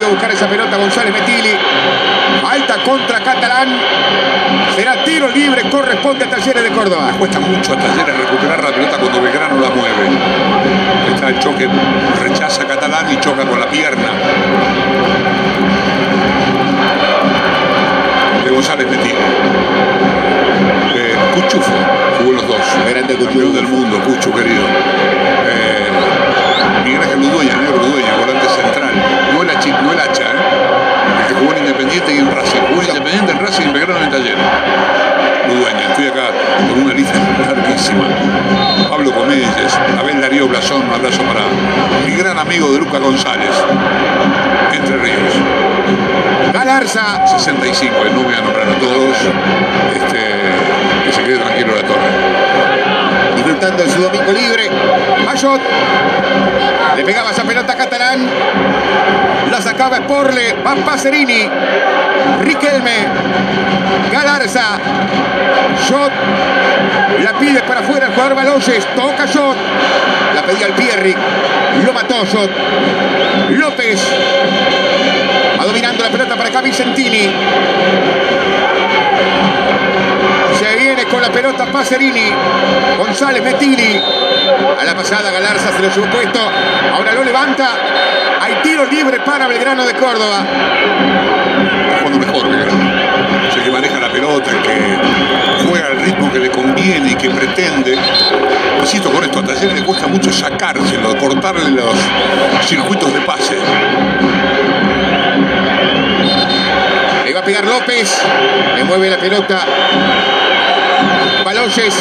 a buscar esa pelota González Metilli. Falta contra Catalán. Será tiro libre, corresponde a Talleres de Córdoba. Cuesta mucho a Talleres recuperar la pelota cuando Belgrano la mueve. Está el choque, rechaza Catalán y choca con la pierna de González Metilli. Cuchufo jugó los dos. Grande Campeón del mundo, Cucho querido. Miguel Ángel Ludueña, negro Ludueña, volante central. No el Hacha, el que jugó en Independiente y en Racing. Jugó en Independiente, en Racing, en Belgrano y en Talleres. Ludueña, estoy acá con una lista larguísima. Pablo Comelles, Abel Darío Blasón, un abrazo para mi gran amigo de Luca González. Entre Ríos. Galarza. 65, no voy a nombrar a todos. Que se quede tranquilo la torre. Disfrutando de su domingo libre. Mayot. Le pegaba esa pelota a Catalán. La sacaba Sporle. Va Pacerini. Riquelme. Galarza. Shot. La pide para afuera el jugador Baloyes. Toca Shot. La pedía el Pierri. Lo mató Shot. López. Va dominando la pelota para acá Vicentini. Se viene con la pelota Pacerini. González Metilli. A la pasada Galarza se lo llevó puesto. Ahora lo levanta. Hay tiro libre para Belgrano de Córdoba. Está jugando mejor Belgrano. Es el que maneja la pelota, el que juega al ritmo que le conviene y que pretende. Insisto con esto, a Talleres le cuesta mucho sacárselo, cortarle los circuitos de pase. Le va a pegar López. Le mueve la pelota Baloyes.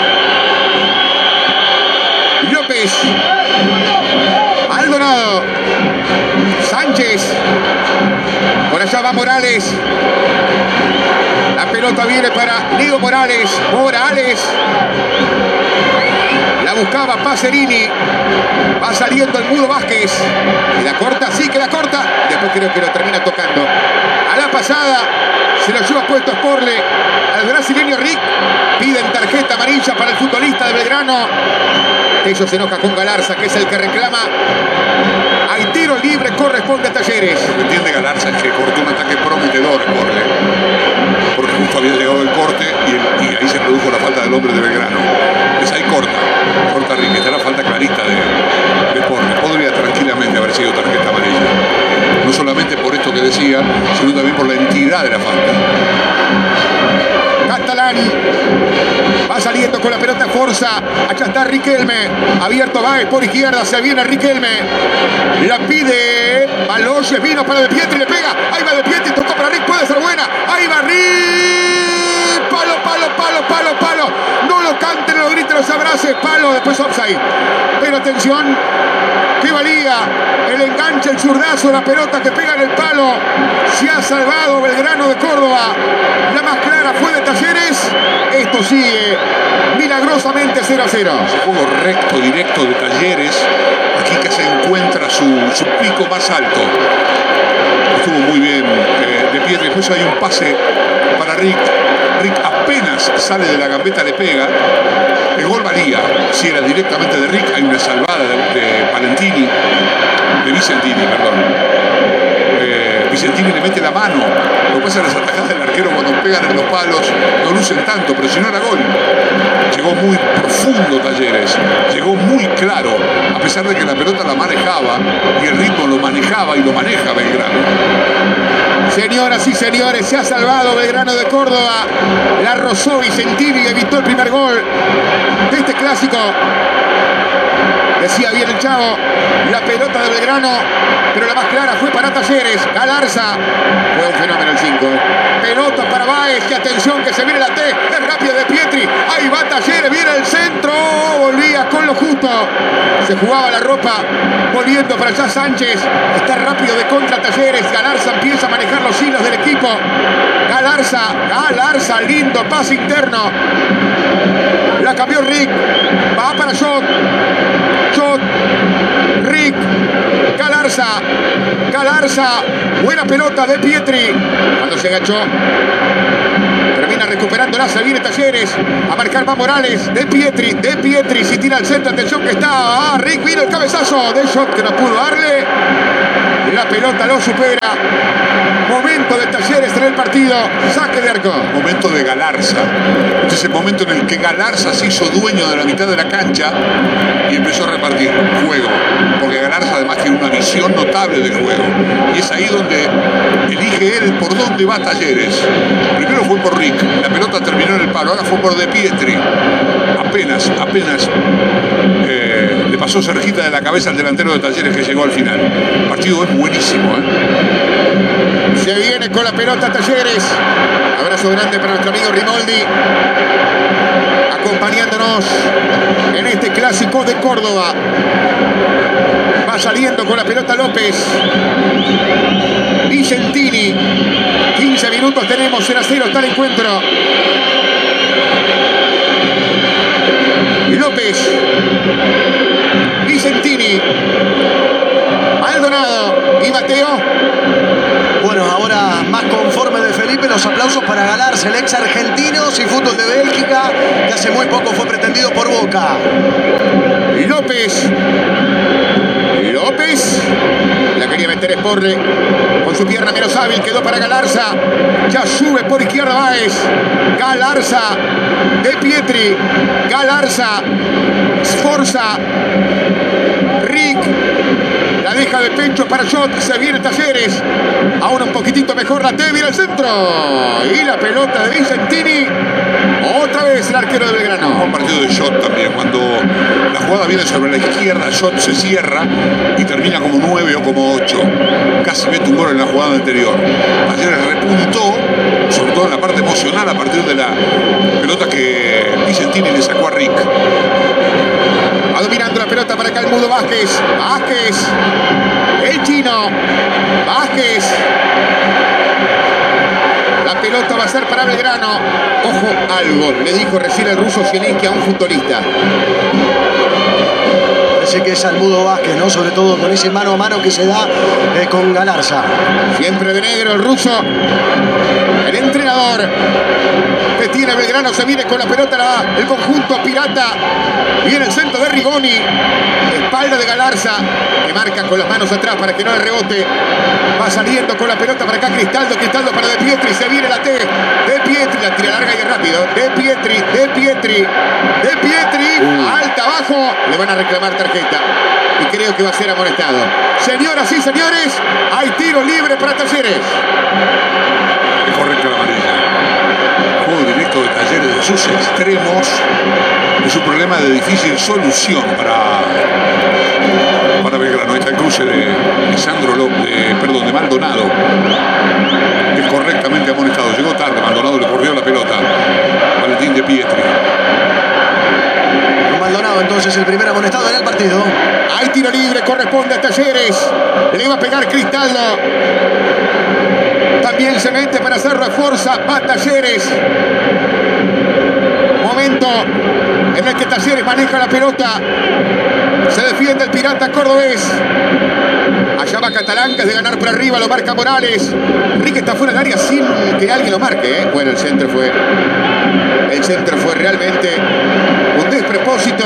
López. Maldonado. Sánchez. Por allá va Morales. La pelota viene para Leo Morales. Morales. La buscaba Pacerini. Va saliendo el Mudo Vázquez. Queda corta, sí, queda corta. Después creo que lo termina tocando. A la pasada se lo lleva puesto Sporle al brasileño Rick. Piden tarjeta amarilla para el futbolista de Belgrano. Tello se enoja con Galarza, que es el que reclama. Hay tiro libre, corresponde a Talleres. Lo que entiende Galarza es que cortó un ataque prometedor Sporle, porque justo había llegado el corte y ahí se produjo la falta del hombre de Belgrano. Pues ahí corta Rick, está la falta clarita de Sporle. Podría tranquilamente haber sido tarjeta amarilla. No solamente por esto que decía, sino también por la entidad de la falta. Catalán va saliendo con la pelota en fuerza. Allá está Riquelme. Abierto Báez por izquierda. Se viene Riquelme. La pide Baloyes. Vino para De Pietri. Le pega. Ahí va De Pietri. Tocó para Rick. Puede ser buena. Ahí va Rick. Palo, palo, palo, palo, palo. No lo canten, no lo griten, los abraces. Palo. Después offside. Pero atención. Que valía el enganche, el zurdazo, la pelota que pega en el palo. Se ha salvado Belgrano de Córdoba. La más clara fue de Talleres. Esto sigue milagrosamente 0-0. Ese juego recto, directo de Talleres. Aquí que se encuentra su pico más alto. Estuvo muy bien De Pietri. Después hay un pase para Rick. Rick apenas sale de la gambeta, le pega. El gol valía si era directamente de Rick. Hay una salvada de Valentini, de Vicentini, perdón. Vicentini le mete la mano. Lo que pasa es que las atajadas del arquero cuando pegan en los palos no lucen tanto, pero si no era gol. Llegó muy profundo Talleres, llegó muy claro, a pesar de que la pelota la manejaba y el ritmo lo manejaba y lo maneja Belgrano. Señoras y señores, se ha salvado Belgrano de Córdoba. La rozó Vicentini y evitó el primer gol de este clásico. Decía bien el Chavo, la pelota de Belgrano, pero la más clara fue para Talleres. Galarza, fue un fenómeno el 5. Pelota para Báez, y atención que se viene la T, es rápido De Pietri. Ahí va Talleres, viene el centro, volvía con lo justo. Se jugaba la ropa, volviendo para allá Sánchez. Está rápido de contra Talleres. Galarza empieza a manejar los hilos del equipo. Galarza, lindo pase interno. La cambió Rick, va para Shot, Rick, Galarza, buena pelota de Pietri. Cuando se agachó, termina recuperándola, se viene Talleres, a marcar va Morales, de Pietri, si tira al centro, atención que está, Rick, vino el cabezazo de Shot que no pudo darle. La pelota lo supera. Momento de Talleres en el partido. Saque de arco. Momento de Galarza. Este es el momento en el que Galarza se hizo dueño de la mitad de la cancha y empezó a repartir juego. Porque Galarza además tiene una visión notable del juego. Y es ahí donde elige él por dónde va Talleres. Primero fue por Rick. La pelota terminó en el palo. Ahora fue por De Pietri. Apenas le pasó cerquita de la cabeza al delantero de Talleres que llegó al final. El partido es buenísimo, Se viene con la pelota Talleres. Abrazo grande para nuestro amigo Rimoldi, acompañándonos en este clásico de Córdoba. Va saliendo con la pelota López. Vicentini. 15 minutos tenemos, 0-0 está el encuentro. López. Vicentini. Maldonado y Mateo. Bueno, ahora más conforme de Felipe, los aplausos para Galarza, el ex argentino y fútbol de Bélgica, que hace muy poco fue pretendido por Boca. López. La quería meter Sporle con su pierna menos hábil, quedó para Galarza. Ya sube por izquierda Báez. Galarza. De Pietri. Galarza. Sforza. Rick. La deja de pecho para Shot. Se viene Talleres. Ahora un poquitito mejor la T. Viene al centro. Y la pelota de Vicentini. Otra vez el arquero de Belgrano. Un partido de Shot también. Cuando la jugada viene sobre la izquierda, Shot se cierra y termina como 9 o como 8. Casi mete un gol en la jugada anterior. Talleres repuntó, sobre todo en la parte emocional, a partir de la pelota que Vicentini le sacó a Rick. Va dominando la pelota para acá el Mudo Vázquez. El chino. Vázquez. La pelota va a ser para Belgrano. Ojo, algo le dijo recién el ruso Zielinski a un futbolista. Parece que es al Mudo Vázquez, ¿no? Sobre todo con ese mano a mano que se da con Galarza. Siempre de negro el ruso. El entrenador que tiene Belgrano se viene con la pelota, el conjunto pirata. Viene el centro de Rigoni. Espalda de Galarza, que marca con las manos atrás para que no le rebote. Va saliendo con la pelota para acá Cristaldo para De Pietri. Se viene la T. De Pietri, la tira larga y rápido. De Pietri. Alta, abajo. Le van a reclamar tarjeta. Y creo que va a ser amonestado. Señoras y señores, hay tiro libre para Talleres. Es correcta la amarilla. Juego directo de Talleres de sus extremos. Es un problema de difícil solución para Belgrano. Ahí está el cruce de Maldonado. Es correctamente amonestado. Llegó tarde, Maldonado le corrió la pelota. Valentín De Pietri. Maldonado entonces el primer amonestado en el partido. Hay tiro libre, corresponde a Talleres. Le va a pegar Cristaldo. También se mete para hacerlo a fuerza a Talleres. Momento en el que Talleres maneja la pelota. Se defiende el pirata cordobés. Allá va Catalán, que es de ganar por arriba, lo marca Morales. Rick está fuera del área sin que alguien lo marque, Bueno, el centro fue realmente un despropósito.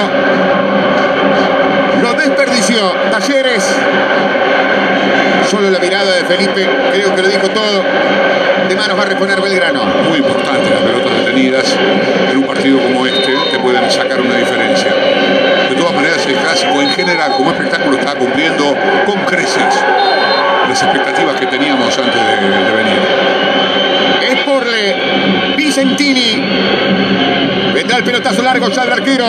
Lo desperdició Talleres. Solo la mirada de Felipe, creo que lo dijo todo. De manos va a reponer Belgrano. Muy importante las pelotas detenidas en un partido como este, que pueden sacar una diferencia. De todas maneras, el clásico en general, como espectáculo, está cumpliendo con creces las expectativas que teníamos antes de venir. Sporle, Vicentini. Vendrá el pelotazo largo ya el arquero.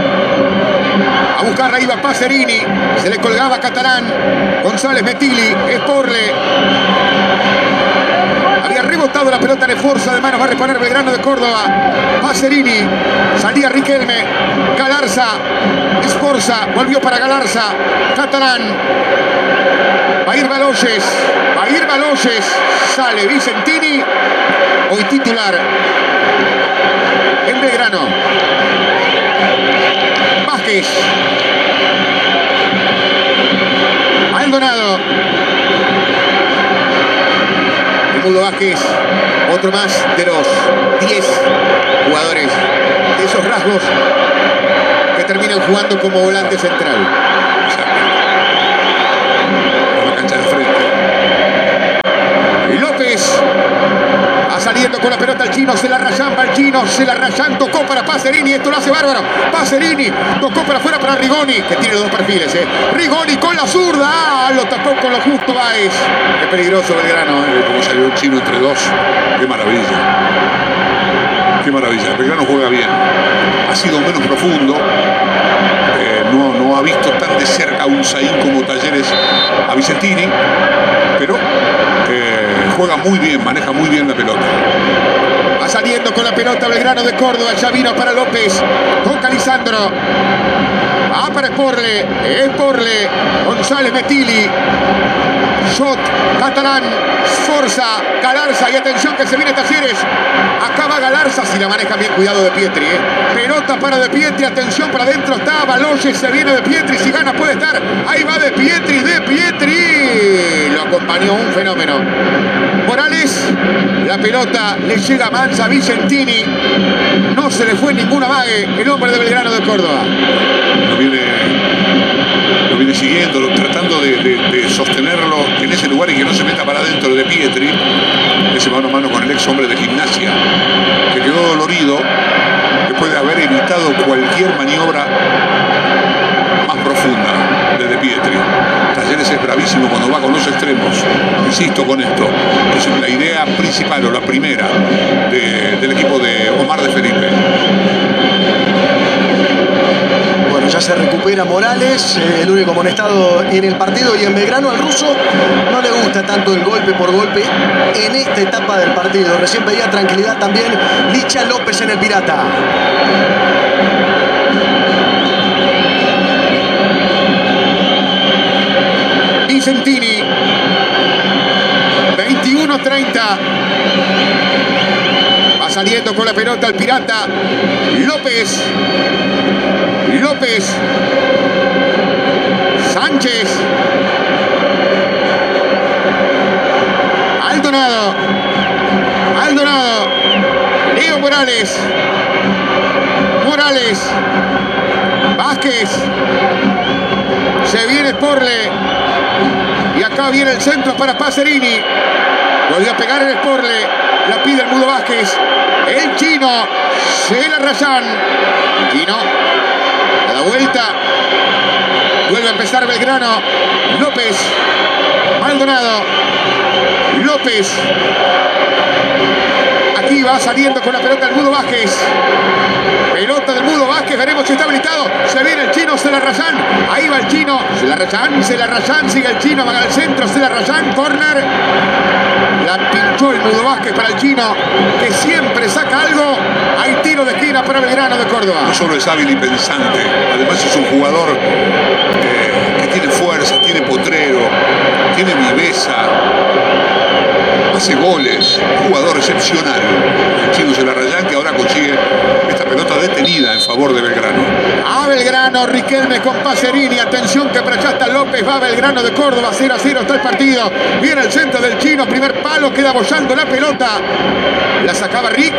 A buscarla iba Pacerini. Se le colgaba Catalán. González Metili. Sporle. Había rebotado la pelota de fuerza de manos. Va a reponer Belgrano de Córdoba. Pacerini. Salía Riquelme. Galarza. Sforza. Volvió para Galarza. Catalán. Va a ir Baloyes. Sale Vicentini. Hoy titular en Belgrano. Vázquez. Maldonado. El Mudo Vázquez. Otro más de los 10 jugadores de esos rasgos que terminan jugando como volante central. Por la cancha de frente. López. Va saliendo con la pelota el chino, se la rayan, va el chino, se la rayan, tocó para Pacerini, esto lo hace bárbaro. Pacerini, tocó para afuera para Rigoni, que tiene los dos perfiles, Rigoni con la zurda, lo tapó con lo justo Báez. Qué peligroso Belgrano, Como salió el chino entre dos, qué maravilla. Qué maravilla, Belgrano juega bien. Ha sido menos profundo. No ha visto tan de cerca a un Zain como Talleres a Vicentini, pero juega muy bien, maneja muy bien la pelota. Va saliendo con la pelota Belgrano de Córdoba, ya vino para López, toca Lisandro. Va para Sporle, González Metili, Shot, Catalán, Sforza, Galarza y atención que se viene Talleres. Acá va Galarza, si la maneja bien, cuidado de Pietri, Pelota para De Pietri, atención para adentro está Baloyes, se viene De Pietri, si gana puede estar. Ahí va De Pietri, lo acompañó un fenómeno. Morales, la pelota le llega a Mansa, Vicentini, no se le fue ninguna mague, el hombre de Belgrano de Córdoba. Lo viene siguiendo, tratando de sostenerlo en ese lugar y que no se meta para adentro de Pietri. Ese mano a mano con el ex hombre de Gimnasia, que quedó dolorido después de haber evitado cualquier maniobra más profunda de Pietri. Talleres es bravísimo cuando va con los extremos. Insisto con esto, es la idea principal o la primera del equipo de Omar de Felipe. Bueno, ya se recupera Morales, el único amonestado en el partido, y en Belgrano al ruso no le gusta tanto el golpe por golpe en esta etapa del partido. Recién pedía tranquilidad también Licha López en el Pirata. Vicentini, 21-30. Va saliendo con la pelota el Pirata. López. Sánchez. Aldonado. Leo Morales. Vázquez. Se viene Sporle. Y acá viene el centro para Pacerini. Volvió a pegar el Sporle. La pide el Mudo Vázquez. El chino. Se la rayan. El chino. A la vuelta. Vuelve a empezar Belgrano. López. Maldonado. López. Aquí va saliendo con la pelota el Mudo Vázquez. Pelota del Mudo Vázquez, veremos si está habilitado. Se viene el chino, se la rayan. Ahí va el chino, se la rayan, sigue el chino, va al centro, se la rayan, corner. La pinchó el Mudo Vázquez para el chino, que siempre saca algo. Hay tiro de esquina para Belgrano de Córdoba. No solo es hábil y pensante, además es un jugador que tiene fuerza, tiene potrero, tiene viveza, hace goles, un jugador excepcional. El chino se la rayan, que ahora consigue esta pelota detenida en favor de Belgrano. A Belgrano, Riquelme con Pacerini. Atención que para allá está López. Va Belgrano de Córdoba. 0-0 está el partido. Viene el centro del chino. Primer palo. Queda bollando la pelota. La sacaba Rick.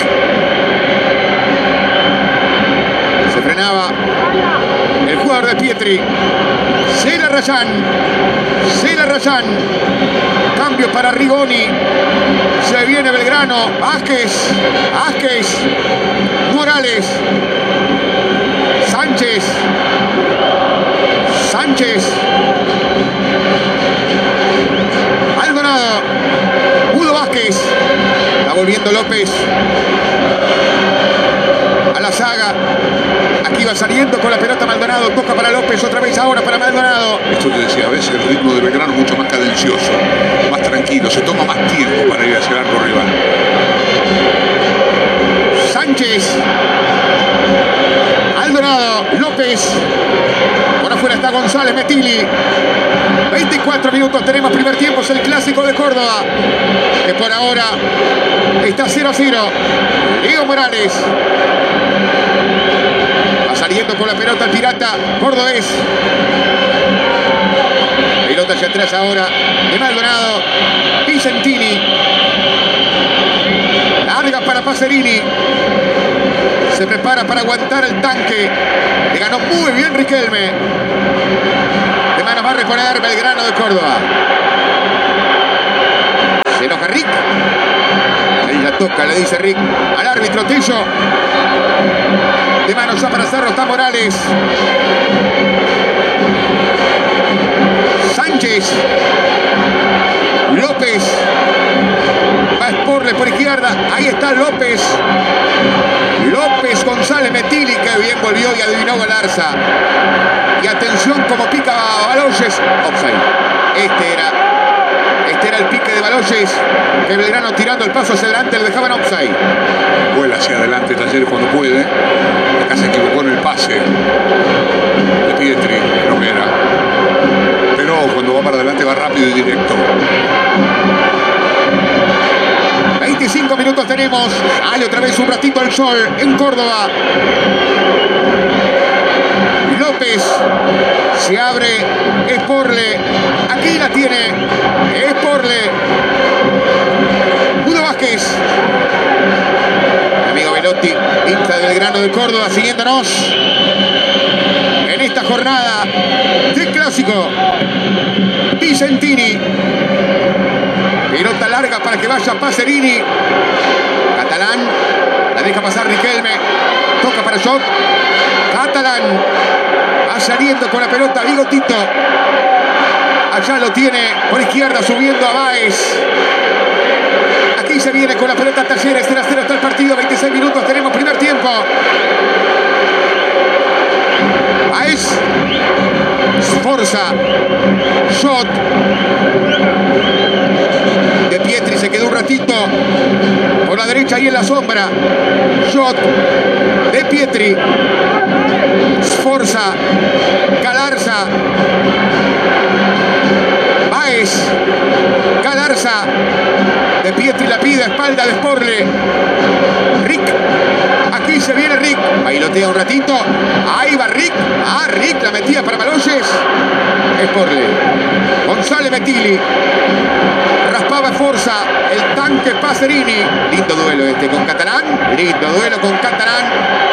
Se frenaba el jugador de Pietri. Se la rayan. Cambio para Rigoni. Se viene Belgrano. Vázquez. Morales. Sánchez. Aldonado. Mudo Vázquez. Está volviendo López. A la saga. Aquí va saliendo con la pelota Maldonado. Toca para López. Otra vez ahora para Maldonado. Esto te decía, a veces el ritmo de Belgrano es mucho más cadencioso, más tranquilo. Se toma más tiempo para ir hacia el arco rival. Sánchez. Aldonado. López. Por afuera está González Metili. 24 minutos tenemos primer tiempo. Es el clásico de Córdoba, que por ahora está 0-0. Leo Morales. Va saliendo con la pelota el Pirata cordobés. Pelota hacia atrás ahora de Maldonado. Vicentini. Larga para Pacerini. Se prepara para aguantar el tanque. Le ganó muy bien Riquelme. De manos va a reponer Belgrano de Córdoba. Se enoja Rick. toca, le dice Rick al árbitro Tello. De mano ya para hacerlo está Morales. Sánchez. López. Va Sporle por izquierda. Ahí está López. López González Metilli, que bien volvió y adivinó Galarza. Y atención como pica Baloyes. Offside. Este era el pique de Baloyes, que Belgrano tirando el paso hacia adelante le dejaban offside. Vuela hacia adelante Talleres cuando puede. Acá se equivocó en el pase de Pietri, creo que era. Pero cuando va para adelante va rápido y directo. 25 minutos tenemos. Sale otra vez un ratito al sol en Córdoba. López. Se abre Sporle. Aquí la tiene Sporle. Udo Vázquez. Amigo Velotti, hincha de Belgrano de Córdoba, siguiéndonos en esta jornada de clásico. Vicentini. Pelota larga para que vaya Pacerini. Catalán. La deja pasar Riquelme. Toca para Shot. Catalán. Va saliendo con la pelota Bigotito. Allá lo tiene por izquierda subiendo a Báez. Aquí se viene con la pelota Talleres. 0-0 está el partido. 26 minutos tenemos primer tiempo. Báez. Sforza. Shot. De Pietri se quedó un ratito por la derecha ahí en la sombra. Shot de Pietri. Sforza. Galarza. Báez. Galarza. De Pietri la pide a espalda de Sporle. Rick. Aquí se viene Rick. Bailotea un ratito. Ahí va Rick. Rick la metía para Baloyes. Sporle. González Metilli. Raspaba Forza. El tanque Pacerini. Lindo duelo este con Catalán. Lindo duelo con Catalán.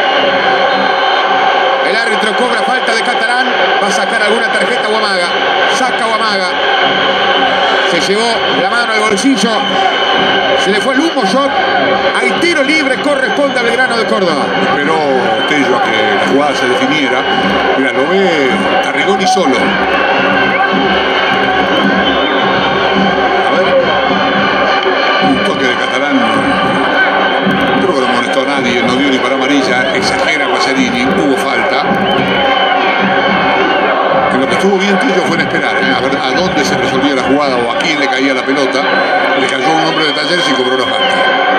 El árbitro cobra falta de Catalán. Va a sacar alguna tarjeta Huamaga. Saca Huamaga. Se llevó la mano al bolsillo. Se le fue el humo. Shot. Hay tiro libre. Corresponde a Belgrano de Córdoba. Esperó Tello a que la jugada se definiera. Mira, lo ve Arrigoni solo. A ver. Un toque de Catalán. Creo que no molestó a nadie. No dio ni para amarilla. Exagera Pacerini. Hubo falta. Lo que estuvo bien Tello fue en esperar, a ver a dónde se resolvía la jugada o a quién le caía la pelota. Le cayó un hombre de Talleres y cobró la falta.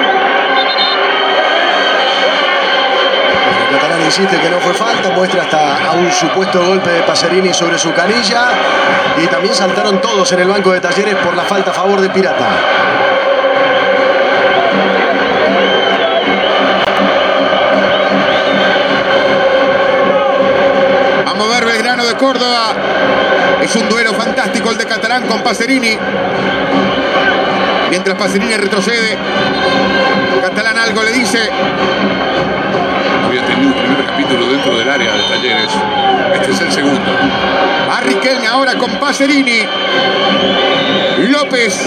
Catalán insiste que no fue falta, muestra hasta a un supuesto golpe de Pacerini sobre su canilla. Y también saltaron todos en el banco de Talleres por la falta a favor de Pirata. Vamos a ver Belgrano de Córdoba. Es un duelo fantástico el de Catalán con Pacerini. Mientras Pacerini retrocede, Catalán algo le dice. Había tenido un primer capítulo dentro del área de Talleres. Este es el segundo. Va Riquelme ahora con Pacerini. López.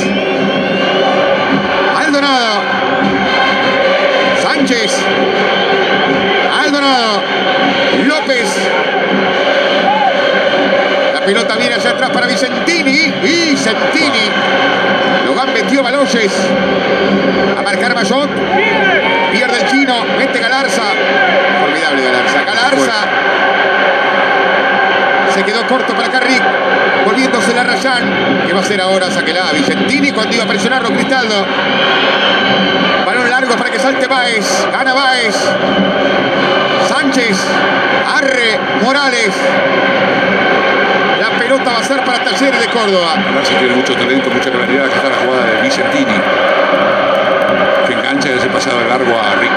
Aldonado. Sánchez. Aldonado. López. La pelota viene hacia atrás para Vicentini. Vicentini. Lo metió Baloyes. A marcar Mayot. Pierde el chino. Mete Galarza. Formidable Galarza. Galarza. Se quedó corto para Carrick. Volviéndose la Rayán. ¿Qué va a hacer ahora? Sáquela a Vicentini cuando iba a presionarlo Cristaldo. Balón largo para que salte Báez. Gana Báez. Sánchez. Arre. Morales. La pelota va a ser para Talleres de Córdoba. Galarza tiene mucho talento, mucha claridad. Acá está la jugada de Vicentini, que engancha y hace pasar de largo a Rick.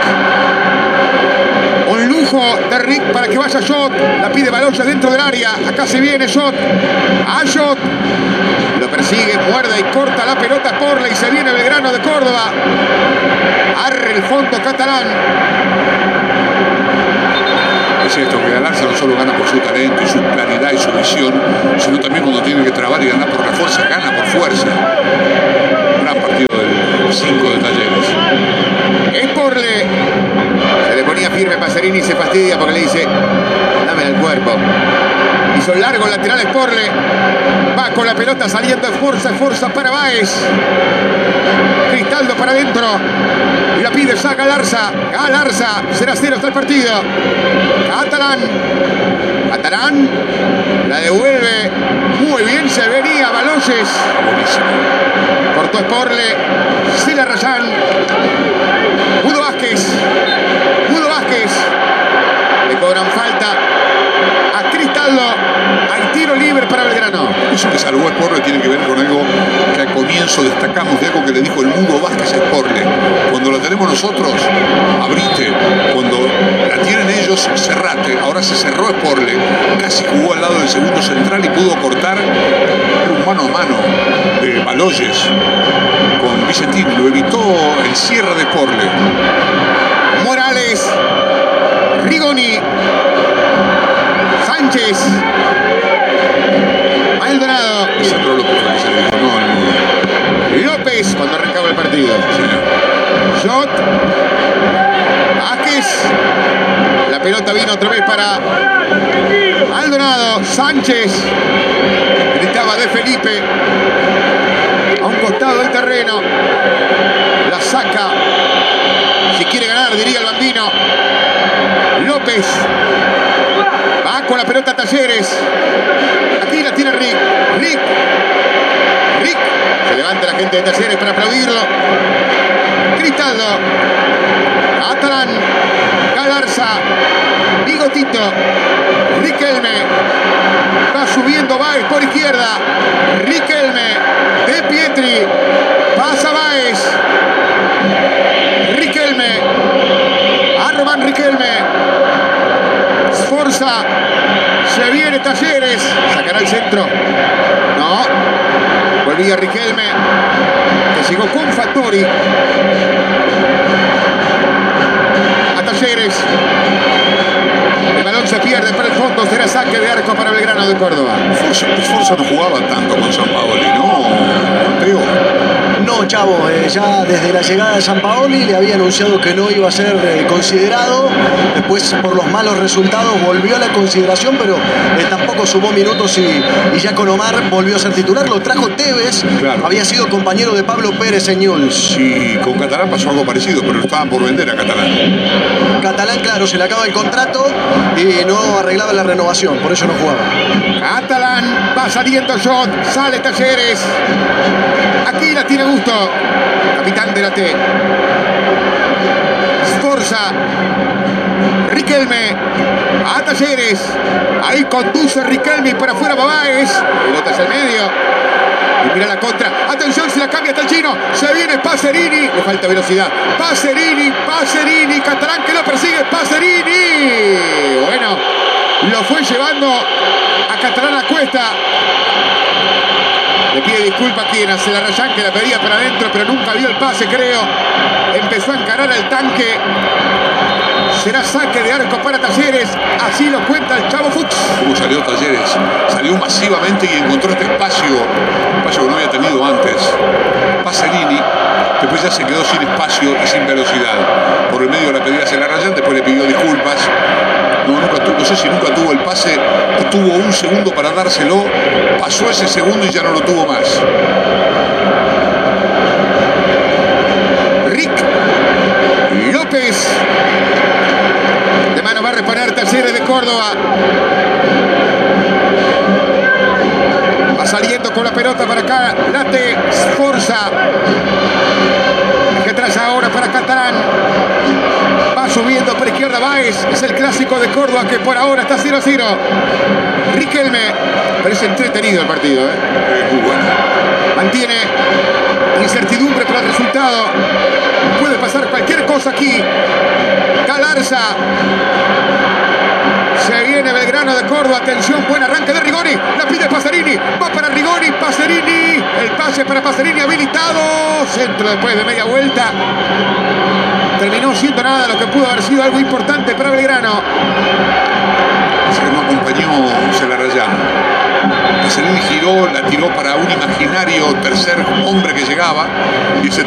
Un lujo de Rick para que vaya Shot. La pide Baloyes dentro del área. Acá se viene Shot. A Shot. Lo persigue, muerde y corta la pelota Sporle y se viene Belgrano de Córdoba. Arre el fondo Catalán. Es esto, que Galarza no solo gana por su talento y su claridad y su visión, sino también cuando tiene que trabar y ganar por la fuerza, gana por fuerza. Gran partido del 5 de Talleres. Paserini se fastidia porque le dice, dame el cuerpo. Hizo largo el lateral Sporle. Va con la pelota saliendo Esforza para Báez. Cristaldo para adentro. La pide ya Galarza. Será 0 hasta el partido. Catalán. La devuelve. Muy bien se venía Baloyes. Cortó Sporle. Sila Rayán. Budo Vázquez. Le cobran falta a Cristaldo. Hay tiro libre para Belgrano. Eso que salvó a Sporle tiene que ver con algo que al comienzo destacamos de algo que le dijo el Mudo Vázquez a Sporle. Cuando la tenemos nosotros, abrite. Cuando la tienen ellos, cerrate. Ahora se cerró Sporle. Casi jugó al lado del segundo central y pudo cortar. Era un mano a mano de Baloyes con Vicentini. Lo evitó el cierre de Sporle. Morales. Rigoni. Sánchez. Maldonado. Sandro López fue que se le dijo, no, el Mudo. López cuando arrancaba el partido. Shot. Vázquez. La pelota vino otra vez para Maldonado. Sánchez. Gritaba de Felipe. A un costado del terreno. La saca. Si quiere ganar, diría el bambino. López. Va con la pelota Talleres. Aquí la tiene Rick. Se levanta la gente de Talleres para aplaudirlo. Cristaldo. Catalán. Galarza. Bigotito. Riquelme. Va subiendo Báez por izquierda. Riquelme. De Pietri. Pasa Báez. Riquelme. A Román Riquelme. Sforza. Se viene Talleres. Sacará el centro. No. Volvía Riquelme. Que llegó con Fattori. A Talleres. El balón se pierde para el fondo. Será saque de arco para Belgrano de Córdoba. Sforza no jugaba tanto con Sampaoli, ¿no? Mateo. No, Chavo, ya desde la llegada de Sampaoli le había anunciado que no iba a ser considerado. Después, por los malos resultados, volvió a la consideración, pero tampoco sumó minutos y ya con Omar volvió a ser titular. Lo trajo Tevez, claro. Había sido compañero de Pablo Pérez en Newell's. Sí, con Catalán pasó algo parecido, pero lo estaban por vender a Catalán. Catalán, claro, se le acaba el contrato y no arreglaba la renovación, por eso no jugaba. Catalán, va saliendo Shot, sale Talleres. Aquí la tiene Gusto, capitán de la T. Sforza. Riquelme. A Talleres. Ahí conduce Riquelme para afuera Báez. Pelota hacia el medio. Y mira la contra. Atención, se la cambia hasta el chino. Se viene Paserini. Le falta velocidad. Paserini. Catalán que lo persigue. Paserini. Bueno, lo fue llevando a Catalán a cuesta. Le pide disculpas a quien hace la Rayán, que la pedía para adentro, pero nunca vio el pase, creo. Empezó a encarar al tanque. Será saque de arco para Talleres. Así lo cuenta el Chavo Fuchs. ¿Cómo salió Talleres? Salió masivamente y encontró este espacio que no había tenido antes. Paserini. Después ya se quedó sin espacio y sin velocidad. Por el medio la pedía hacia la Rayán, después le pidió disculpas. No sé si nunca tuvo el pase, tuvo un segundo para dárselo, pasó ese segundo y ya no lo tuvo más. Rick López. De mano va a reponer Talleres de Córdoba. Va saliendo con la pelota para acá. Late Sforza. Que trae ahora para Catalán. Va subiendo por izquierda Báez. Es el clásico de Córdoba que por ahora está 0-0. Riquelme. Parece entretenido el partido, Muy bueno. Mantiene incertidumbre por el resultado. Puede pasar cualquier cosa aquí. Galarza. Se viene Belgrano de Córdoba. Atención, buen arranque de Rigoni. La pide Paserini. Va para Rigoni. Paserini. El pase para Paserini habilitado. Centro después de media vuelta. Terminó siendo nada lo que pudo haber sido algo importante para Belgrano. Así que no acompañó Celarayán. Paserini giró, la tiró para un imaginario tercer hombre que llegaba y ese